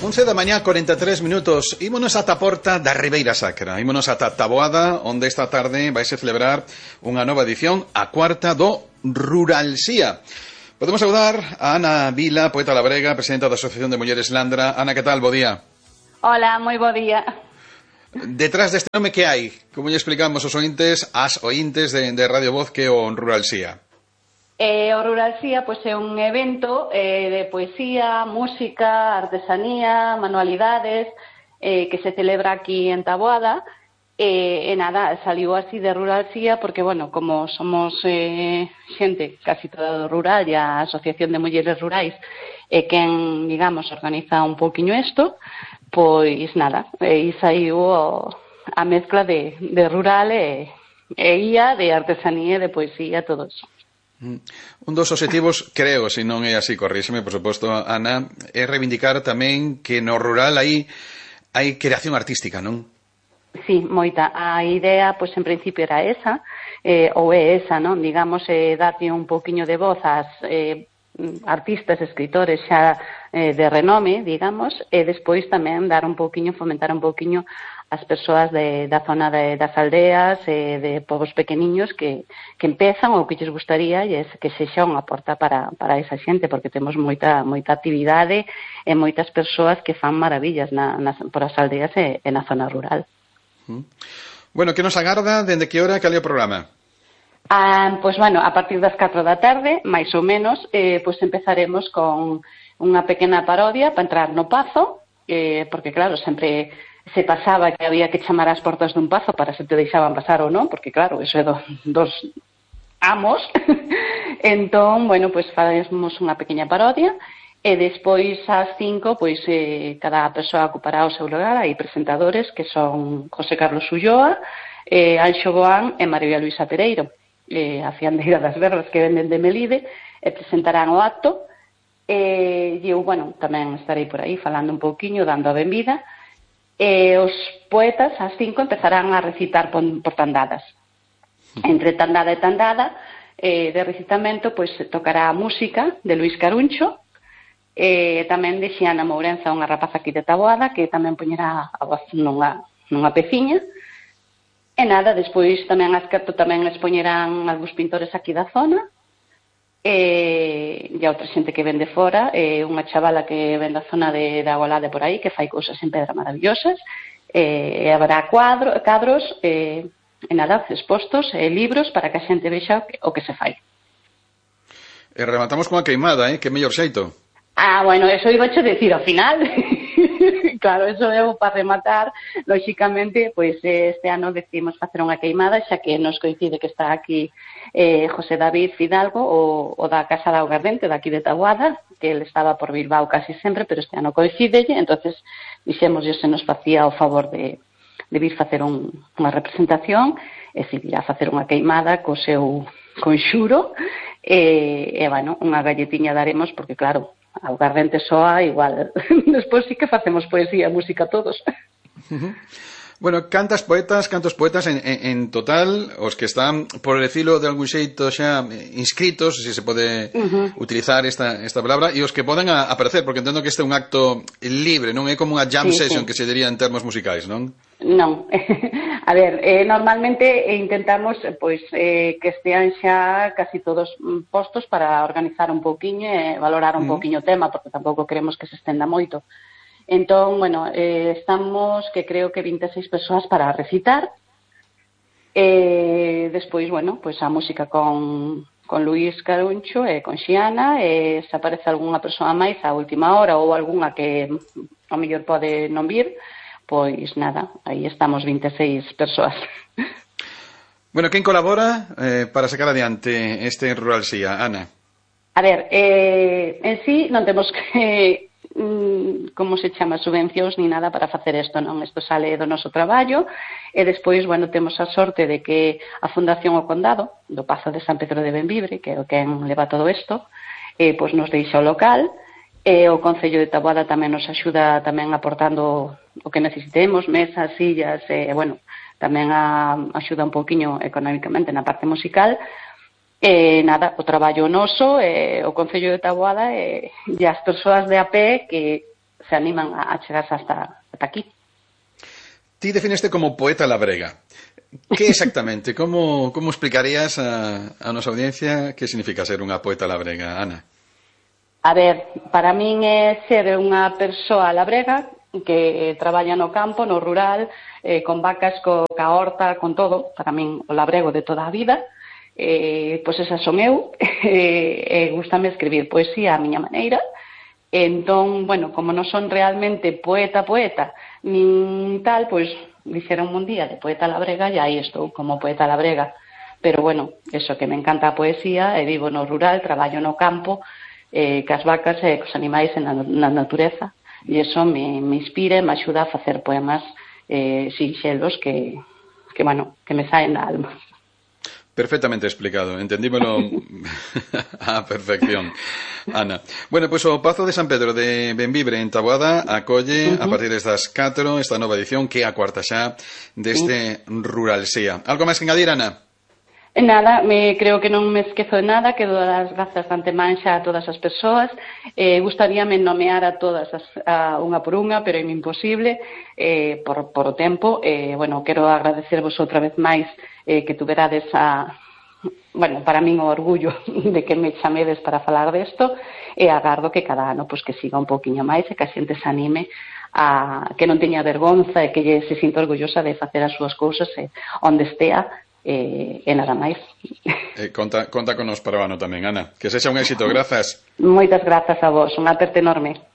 11 da mañá, 43 minutos. Ímonos ata a porta da Ribeira Sacra. Ímonos ata Taboada, onde esta tarde vai se celebrar unha nova edición, a cuarta do Ruralsía. Podemos saudar a Ana Vila, poeta labrega, presidenta da Asociación de Mulleres Landra. Ana, que tal? Bo día. Hola, moi bo día. Detrás deste nome que hai? Como lle explicamos os ointes, as ointes de Radio Voz, que é o Ruralsía? O Ruralsía pois, é un evento de poesía, música, artesanía, manualidades, que se celebra aquí en Taboada. E nada, saliu así de Ruralsía porque, bueno, como somos xente casi toda do rural e a Asociación de Mulleres Rurais é quen, digamos, organiza un pouquiño isto, pois nada, e saiu a mezcla de rural e IA, de artesanía e de poesía, todo eso. Un dos obxectivos, creo, se non é así, corríxeme, por suposto, Ana, é reivindicar tamén que no rural hai creación artística, non? Sí, moita. A idea, pois, en principio era esa, ou é esa, non? Digamos, darlle un pouquiño de voz ás artistas, escritores xa de renome, digamos, e despois tamén dar un pouquiño, fomentar un pouquiño as persoas da zona das aldeas, de povos pequeniños que empezan ou que lles gustaría e que sexa unha porta para esa xente, porque temos moita actividade e moitas persoas que fan maravillas por as aldeas e na zona rural. Bueno, que nos agarda? Dende que hora? Cal é o programa? Pois, bueno, a partir das 4 da tarde, máis ou menos, pois empezaremos con unha pequena parodia para entrar no pazo, porque, claro, sempre se pasaba que había que chamar ás portas dun pazo para se te deixaban pasar ou non, porque, claro, eso é dos amos. Entón, bueno, pois faremos unha pequena parodia, e despois ás 5, pois cada persoa ocupará o seu lugar. Hai presentadores que son José Carlos Ulloa, Anxo Boán e María Luisa Pereiro, a fiandeira das verbas que venden de Melide, e presentarán o acto. E eu, bueno, tamén estarei por aí falando un pouquiño, dando a benvida. E os poetas ás 5 empezarán a recitar por tandadas. Entre tandada e tandada de recitamento, pois tocará a música de Luís Caruncho, e tamén de Xiana Mourenza, unha rapaza aquí de Taboada, que tamén poñerá a voz nunha peciña. E nada, despois tamén ás 4 tamén expoñerán algúns pintores aquí da zona, e outra xente que ven de fora, unha chavala que ven da zona de Agolade por aí, que fai cousas en pedra maravillosas, e haberá cadros, e nada, expostos, libros para que a xente vexa o que se fai. E rematamos con a queimada, que mellor xeito? Bueno, eso iba a decir ao final. Claro, eso é para rematar. Lóxicamente, pois este ano decidimos facer unha queimada, xa que nos coincide que está aquí José David Fidalgo, o da Casa da Augardente, daqui de Taboada, que ele estaba por Bilbao casi sempre, pero este ano coincidelle. Entonces dixemos se nos facía o favor de vir facer unha representación, e se vir a facer unha queimada co seu conxuro, e bueno, unha galletiña daremos, porque claro, a Augardente soa igual. Despois sí que facemos poesía e música todos. Bueno, cantos poetas en total, os que están, por decirlo de algún xeito, xa inscritos, se pode utilizar esta palabra, e os que poden aparecer, porque entendo que este é un acto libre, non é como unha jam session, que se diría en termos musicais, non? Non. A ver, normalmente intentamos pois que estean xa casi todos postos para organizar un pouquiño e valorar un pouquiño o tema, porque tampouco queremos que se estenda moito. Entón, bueno, estamos, que creo que 26 persoas para recitar. Despois, bueno, pois a música con Luís Caruncho e con Xiana, e se aparece algunha persoa máis a última hora ou algunha que ao mellor pode non vir, pois nada, aí estamos 26 persoas. Bueno, quen colabora para sacar adiante este Ruralsía, Ana? A ver, en sí non temos que como se chama, subvencións ni nada para facer isto, non? Isto sale do noso traballo, e despois, bueno, temos a sorte de que a Fundación O Condado do Pazo de San Pedro de Benvibre, que é o quen leva todo isto, pois nos deixa o local, e o Concello de Taboada tamén nos axuda tamén aportando o que necesitemos, mesas, sillas, bueno, tamén axuda un pouquiño económicamente na parte musical. Nada, o traballo noso, o Concello de Taboada e as persoas de a pé que se animan a chegarse hasta aquí. Ti definiste como poeta labrega. Que exactamente? Como explicarías a nosa audiencia que significa ser unha poeta labrega, Ana? A ver, para min é ser unha persoa labrega que traballa no campo, no rural, con vacas, ca horta, con todo. Para min o labrego de toda a vida. Pois esa son eu. Gústame escribir poesía a miña maneira. Entón, bueno, como non son realmente poeta, nin tal, pois dixeron un día de poeta labrega e aí estou como poeta labrega. Pero bueno, eso que me encanta a poesía, e vivo no rural, traballo no campo, cas vacas e cos animais na natureza, e eso me inspira e me axuda a facer poemas sinxelos que me saen da alma. Perfectamente explicado, entendímolo a perfección, Ana. Bueno, pois o Pazo de San Pedro de Benvibre en Taboada acolle a partir destas 4 esta nova edición que é a cuarta xa deste Ruralsía. Algo máis que engadir, Ana? Nada, creo que non me esquezo de nada, que dou as grazas de antemán xa a todas as persoas. Gustaríame nomear a todas unha por unha, pero é imposible por o tempo. Bueno, quero agradecervos outra vez máis que tuverades para min o orgullo de que me chamedes para falar desto, e agardo que cada ano pois que siga un poquinho máis e que a xente se anime que non teña vergonza e que se sinta orgullosa de facer as súas cousas onde estea. E nada máis. Conta con nos para o ano tamén, Ana. Que sexa un éxito, grazas. Moitas grazas a vos, unha aperta enorme.